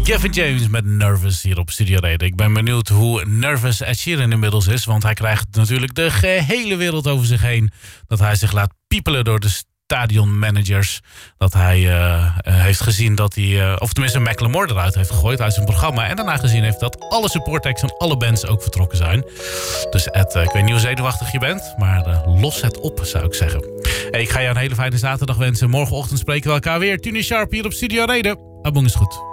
Kevin James met Nervous hier op Studio Reden. Ik ben benieuwd hoe nervous Ed Sheeran inmiddels is. Want hij krijgt natuurlijk de gehele wereld over zich heen. Dat hij zich laat piepelen door de stadionmanagers. Dat hij heeft gezien dat hij... of tenminste Macklemore eruit heeft gegooid uit zijn programma. En daarna gezien heeft dat alle supportacts en alle bands ook vertrokken zijn. Dus Ed, ik weet niet hoe zenuwachtig je bent. Maar los het op, zou ik zeggen. Hey, ik ga jou een hele fijne zaterdag wensen. Morgenochtend spreken we elkaar weer. 10:00 sharp hier op Studio Reden. Abong is goed.